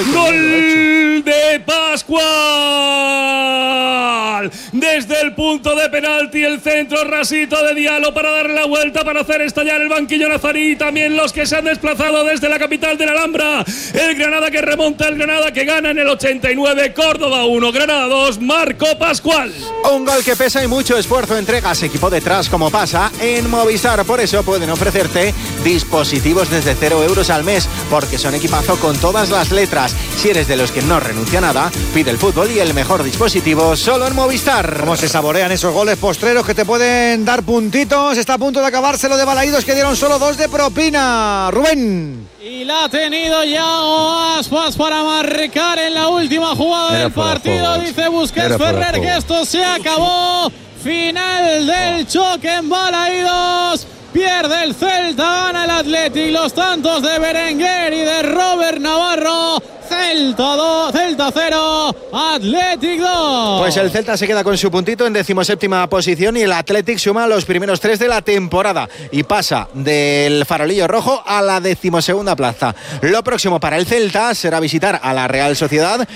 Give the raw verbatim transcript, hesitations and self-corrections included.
¡Gol de Pascual! Desde el punto de penalti, el centro rasito de Diallo para darle la vuelta, para hacer estallar el banquillo nazarí. También los que se han desplazado desde la capital de la Alhambra. El Granada que remonta, el Granada que gana en el ochenta y nueve. Córdoba uno, Granada dos, Marco Pascual. Un gol que pesa y mucho esfuerzo entregas, equipo detrás, como pasa en Movistar. Por eso pueden ofrecerte dispositivos desde cero euros al mes, porque son equipazo con todas las letras. Si eres de los que no renuncia a nada, pide el fútbol y el mejor dispositivo solo en Movistar. Cómo se saborean esos goles postreros que te pueden dar puntitos. Está a punto de acabarse lo de Balaídos, que dieron solo dos de propina. Rubén. Y la ha tenido ya Aspas para marcar en la última jugada Era del partido. Dice Busquets Ferrer que esto se acabó. Final del choque en Balaídos. Pierde el Celta, gana el Athletic. Los tantos de Berenguer y de Robert Navarro. Celta dos, Celta cero, Athletic dos. Pues el Celta se queda con su puntito en decimoséptima posición y el Athletic suma los primeros tres de la temporada y pasa del farolillo rojo a la decimosegunda plaza. Lo próximo para el Celta será visitar a la Real Sociedad